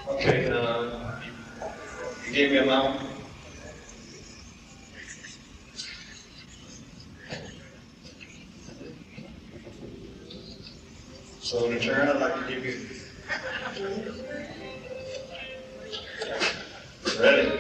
Okay, you gave me a amount. So in return, I'd like to give you. Ready?